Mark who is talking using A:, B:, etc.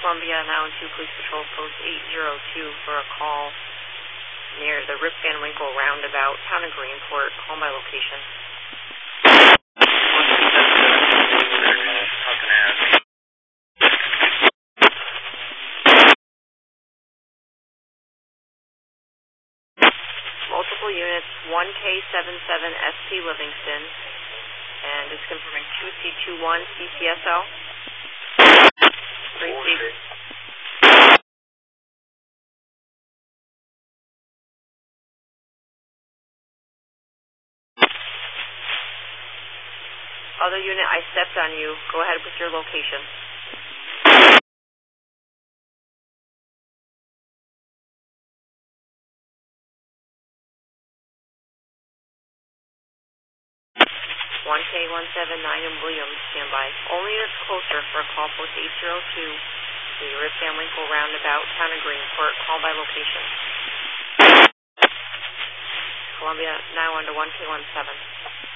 A: Columbia, now into Police Patrol Post 802 for a call near the Rip Van Winkle roundabout, town of Greenport. Call by location. Multiple units, 1K77SP Livingston, and it's confirming 2C21 CCSL. 3C. Other unit, I stepped on you. Go ahead with your location. One K179 in Williams, standby. Only units closer for a call post 802. The Rip Van Winkle roundabout, town of Greenport. Call by location. Columbia, now under 1K17.